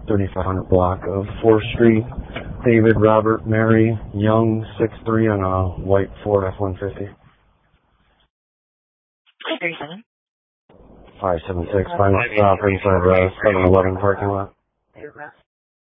3500 block of 4th Street. David Robert Mary Young, 6'3", on a white Ford F-150. 337. 576, final stop inside 7-Eleven parking lot.